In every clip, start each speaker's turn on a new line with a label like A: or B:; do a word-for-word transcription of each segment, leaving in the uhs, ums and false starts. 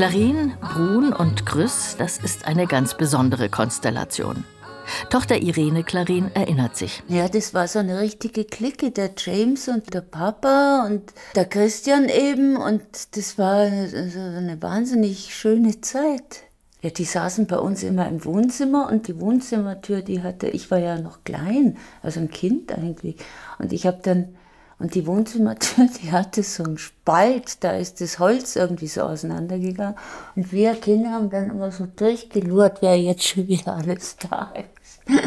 A: Clarin, Brun und Krüss, das ist eine ganz besondere Konstellation. Tochter Irene Clarin erinnert sich.
B: Ja, das war so eine richtige Clique, der James und der Papa und der Christian eben. Und das war eine wahnsinnig schöne Zeit. Ja, die saßen bei uns immer im Wohnzimmer und die Wohnzimmertür, die hatte, ich war ja noch klein, also ein Kind eigentlich. Und ich habe dann, und die Wohnzimmertür, die hatte so einen Spalt, da ist das Holz irgendwie so auseinandergegangen. Und wir Kinder haben dann immer so durchgelurrt, wer jetzt schon wieder alles da ist.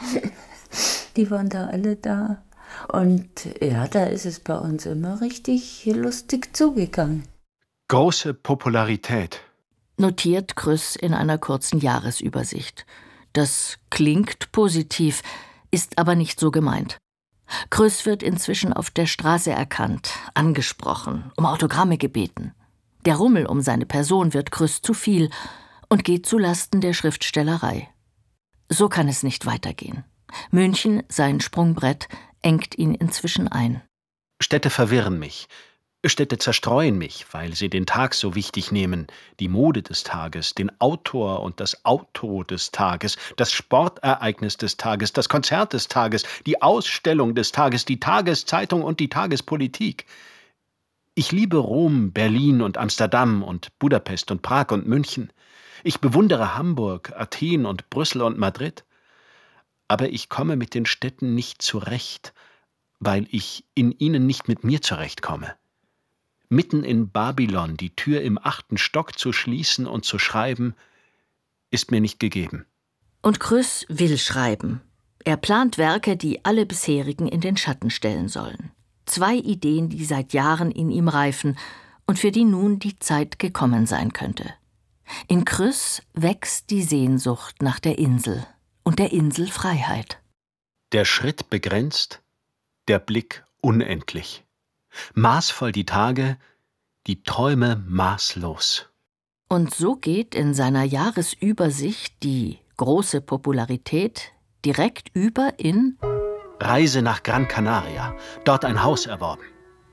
B: Die waren da alle da. Und ja, da ist es bei uns immer richtig lustig zugegangen.
C: Große Popularität.
A: Notiert Krüss in einer kurzen Jahresübersicht. Das klingt positiv, ist aber nicht so gemeint. Krüss wird inzwischen auf der Straße erkannt, angesprochen, um Autogramme gebeten. Der Rummel um seine Person wird Krüss zu viel und geht zu Lasten der Schriftstellerei. So kann es nicht weitergehen. München, sein Sprungbrett, engt ihn inzwischen ein.
C: Städte verwirren mich. Städte zerstreuen mich, weil sie den Tag so wichtig nehmen, die Mode des Tages, den Autor und das Auto des Tages, das Sportereignis des Tages, das Konzert des Tages, die Ausstellung des Tages, die Tageszeitung und die Tagespolitik. Ich liebe Rom, Berlin und Amsterdam und Budapest und Prag und München. Ich bewundere Hamburg, Athen und Brüssel und Madrid. Aber ich komme mit den Städten nicht zurecht, weil ich in ihnen nicht mit mir zurechtkomme. Mitten in Babylon die Tür im achten Stock zu schließen und zu schreiben, ist mir nicht gegeben.
A: Und Krüss will schreiben. Er plant Werke, die alle bisherigen in den Schatten stellen sollen. Zwei Ideen, die seit Jahren in ihm reifen und für die nun die Zeit gekommen sein könnte. In Krüss wächst die Sehnsucht nach der Insel und der Inselfreiheit.
C: Der Schritt begrenzt, der Blick unendlich. Maßvoll die Tage, die Träume maßlos.
A: Und so geht in seiner Jahresübersicht die große Popularität direkt über in
C: Reise nach Gran Canaria, dort ein Haus erworben.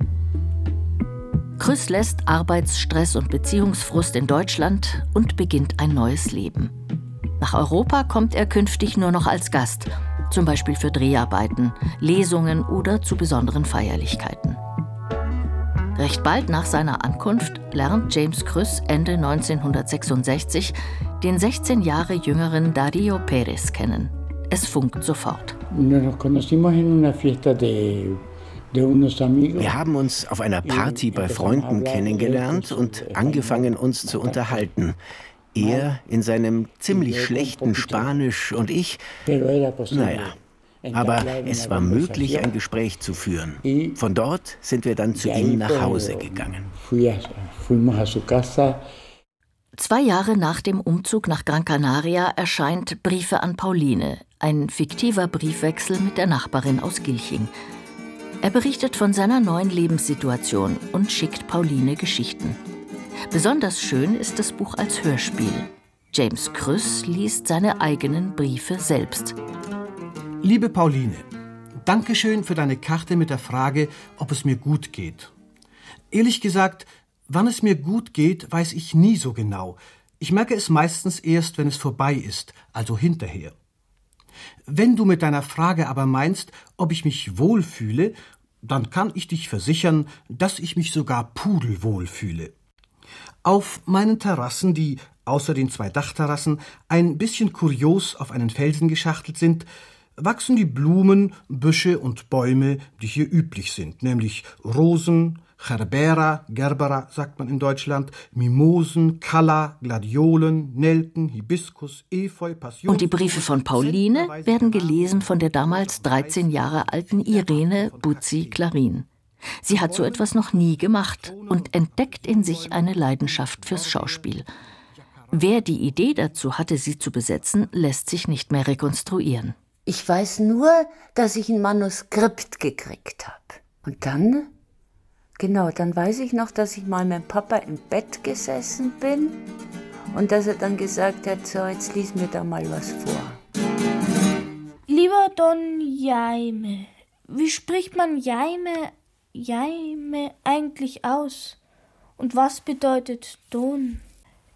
A: Krüss lässt Arbeitsstress und Beziehungsfrust in Deutschland und beginnt ein neues Leben. Nach Europa kommt er künftig nur noch als Gast, zum Beispiel für Dreharbeiten, Lesungen oder zu besonderen Feierlichkeiten. Recht bald nach seiner Ankunft lernt James Krüss Ende neunzehnhundertsechsundsechzig den sechzehn Jahre jüngeren Darío Pérez kennen. Es funkt sofort.
D: Wir haben uns auf einer Party bei Freunden kennengelernt und angefangen, uns zu unterhalten. Er in seinem ziemlich schlechten Spanisch und ich, naja. Aber es war möglich, ein Gespräch zu führen. Von dort sind wir dann zu ihm nach Hause gegangen.
A: Zwei Jahre nach dem Umzug nach Gran Canaria erscheint Briefe an Pauline, ein fiktiver Briefwechsel mit der Nachbarin aus Gilching. Er berichtet von seiner neuen Lebenssituation und schickt Pauline Geschichten. Besonders schön ist das Buch als Hörspiel. James Krüss liest seine eigenen Briefe selbst.
E: Liebe Pauline, Dankeschön für deine Karte mit der Frage, ob es mir gut geht. Ehrlich gesagt, wann es mir gut geht, weiß ich nie so genau. Ich merke es meistens erst, wenn es vorbei ist, also hinterher. Wenn du mit deiner Frage aber meinst, ob ich mich wohlfühle, dann kann ich dich versichern, dass ich mich sogar pudelwohl fühle. Auf meinen Terrassen, die außer den zwei Dachterrassen ein bisschen kurios auf einen Felsen geschachtelt sind, wachsen die Blumen, Büsche und Bäume, die hier üblich sind, nämlich Rosen, Gerbera, Gerbera sagt man in Deutschland, Mimosen, Kalla, Gladiolen, Nelken, Hibiskus, Efeu, Passion.
A: Und die Briefe von Pauline werden gelesen von der damals dreizehn Jahre alten Irene Butzi Clarin. Sie hat so etwas noch nie gemacht und entdeckt in sich eine Leidenschaft fürs Schauspiel. Wer die Idee dazu hatte, sie zu besetzen, lässt sich nicht mehr rekonstruieren.
B: Ich weiß nur, dass ich ein Manuskript gekriegt habe. Und dann, genau, dann weiß ich noch, dass ich mal mit dem Papa im Bett gesessen bin und dass er dann gesagt hat, so, jetzt lies mir da mal was vor.
F: Lieber Don Jaime, wie spricht man Jaime, Jaime eigentlich aus? Und was bedeutet Don?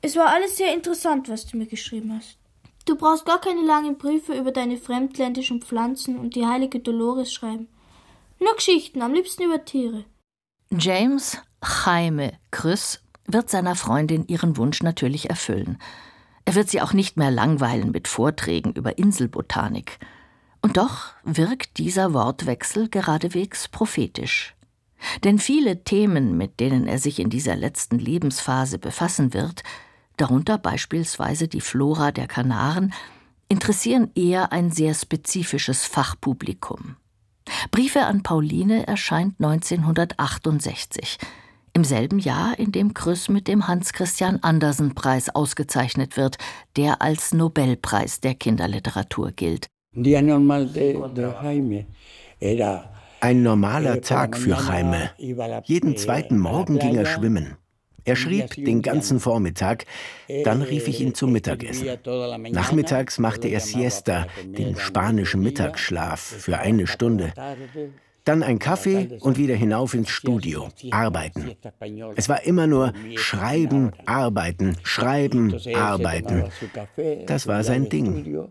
F: Es war alles sehr interessant, was du mir geschrieben hast. Du brauchst gar keine langen Briefe über deine fremdländischen Pflanzen und die heilige Dolores schreiben. Nur Geschichten, am liebsten über Tiere.
A: James Jaime Krüss wird seiner Freundin ihren Wunsch natürlich erfüllen. Er wird sie auch nicht mehr langweilen mit Vorträgen über Inselbotanik. Und doch wirkt dieser Wortwechsel geradewegs prophetisch. Denn viele Themen, mit denen er sich in dieser letzten Lebensphase befassen wird, darunter beispielsweise die Flora der Kanaren, interessieren eher ein sehr spezifisches Fachpublikum. Briefe an Pauline erscheint neunzehnhundertachtundsechzig, im selben Jahr, in dem Krüss mit dem Hans-Christian-Andersen-Preis ausgezeichnet wird, der als Nobelpreis der Kinderliteratur gilt.
D: Ein normaler Tag für Jaime. Jeden zweiten Morgen ging er schwimmen. Er schrieb den ganzen Vormittag, dann rief ich ihn zum Mittagessen. Nachmittags machte er Siesta, den spanischen Mittagsschlaf, für eine Stunde. Dann ein Kaffee und wieder hinauf ins Studio, arbeiten. Es war immer nur Schreiben, Arbeiten, Schreiben, Arbeiten. Das war sein Ding.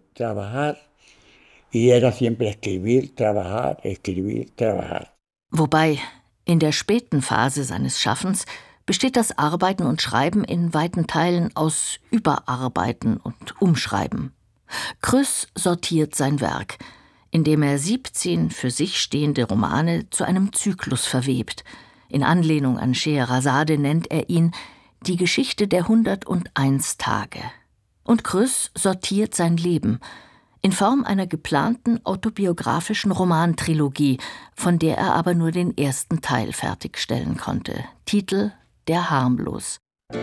A: Wobei, in der späten Phase seines Schaffens besteht das Arbeiten und Schreiben in weiten Teilen aus Überarbeiten und Umschreiben. Krüss sortiert sein Werk, indem er siebzehn für sich stehende Romane zu einem Zyklus verwebt. In Anlehnung an Scheherazade nennt er ihn »Die Geschichte der hunderteins Tage«. Und Krüss sortiert sein Leben in Form einer geplanten autobiografischen Romantrilogie, von der er aber nur den ersten Teil fertigstellen konnte. Titel »Der Harmlos«.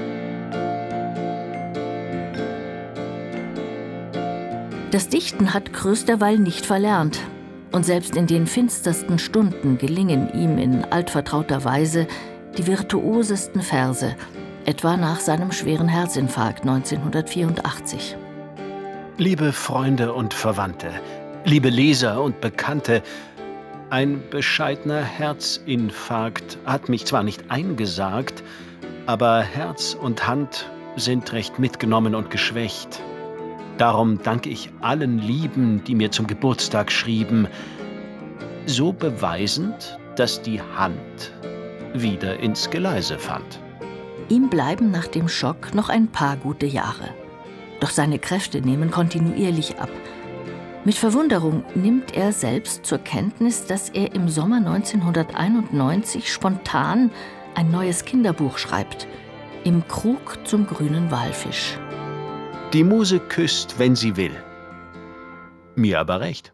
A: Das Dichten hat Krüss derweil nicht verlernt. Und selbst in den finstersten Stunden gelingen ihm in altvertrauter Weise die virtuosesten Verse, etwa nach seinem schweren Herzinfarkt neunzehnhundertvierundachtzig.
C: Liebe Freunde und Verwandte, liebe Leser und Bekannte, ein bescheidener Herzinfarkt hat mich zwar nicht eingesargt, aber Herz und Hand sind recht mitgenommen und geschwächt. Darum danke ich allen Lieben, die mir zum Geburtstag schrieben, so beweisend, dass die Hand wieder ins Geleise fand.
A: Ihm bleiben nach dem Schock noch ein paar gute Jahre. Doch seine Kräfte nehmen kontinuierlich ab. Mit Verwunderung nimmt er selbst zur Kenntnis, dass er im Sommer neunzehnhunderteinundneunzig spontan ein neues Kinderbuch schreibt, »Im Krug zum grünen Walfisch«.
C: Die Muse küsst, wenn sie will. Mir aber recht.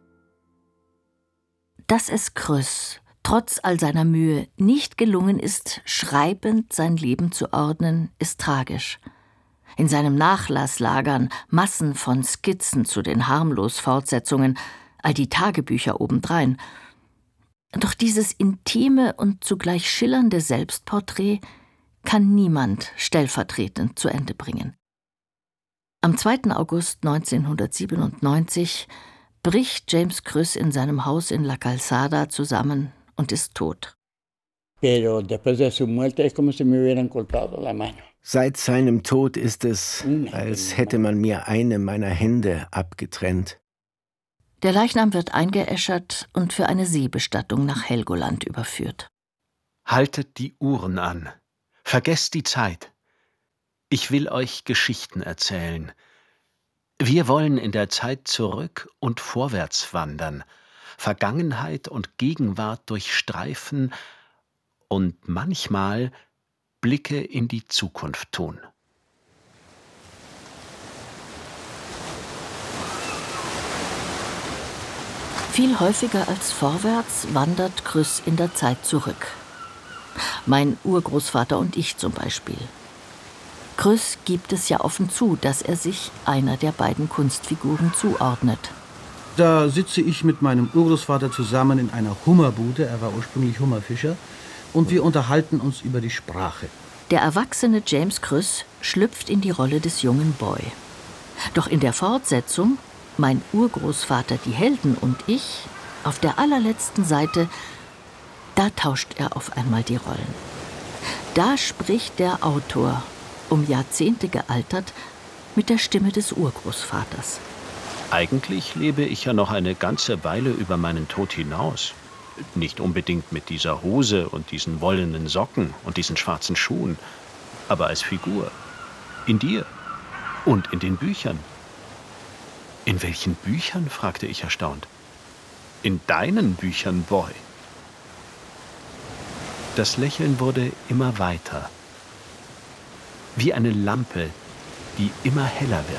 A: Dass es Krüss trotz all seiner Mühe nicht gelungen ist, schreibend sein Leben zu ordnen, ist tragisch. In seinem Nachlass lagern Massen von Skizzen zu den Harmlos-Fortsetzungen, all die Tagebücher obendrein. Doch dieses intime und zugleich schillernde Selbstporträt kann niemand stellvertretend zu Ende bringen. Am zweiten August neunzehnhundertsiebenundneunzig bricht James Krüss in seinem Haus in La Calzada zusammen und ist tot.
D: Seit seinem Tod ist es, als hätte man mir eine meiner Hände abgetrennt.
A: Der Leichnam wird eingeäschert und für eine Seebestattung nach Helgoland überführt.
C: Haltet die Uhren an. Vergesst die Zeit. Ich will euch Geschichten erzählen. Wir wollen in der Zeit zurück und vorwärts wandern, Vergangenheit und Gegenwart durchstreifen und manchmal Blicke in die Zukunft tun.
A: Viel häufiger als vorwärts wandert Krüss in der Zeit zurück. Mein Urgroßvater und ich zum Beispiel. Krüss gibt es ja offen zu, dass er sich einer der beiden Kunstfiguren zuordnet.
E: Da sitze ich mit meinem Urgroßvater zusammen in einer Hummerbude, er war ursprünglich Hummerfischer, und wir unterhalten uns über die Sprache.
A: Der erwachsene James Krüss schlüpft in die Rolle des jungen Boy. Doch in der Fortsetzung, mein Urgroßvater, die Helden und ich, auf der allerletzten Seite, da tauscht er auf einmal die Rollen. Da spricht der Autor um Jahrzehnte gealtert, mit der Stimme des Urgroßvaters.
C: Eigentlich lebe ich ja noch eine ganze Weile über meinen Tod hinaus. Nicht unbedingt mit dieser Hose und diesen wollenen Socken und diesen schwarzen Schuhen, aber als Figur. In dir und in den Büchern. In welchen Büchern? Fragte ich erstaunt. In deinen Büchern, Boy. Das Lächeln wurde immer weiter. Wie eine Lampe, die immer heller wird.